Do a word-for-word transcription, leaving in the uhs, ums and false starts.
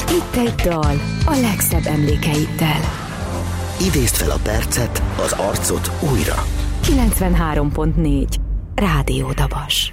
Itt egy dal a legszebb emlékeiddel. Idézd fel a percet, az arcot újra. kilencvenhárom pont négy Rádió Dabas.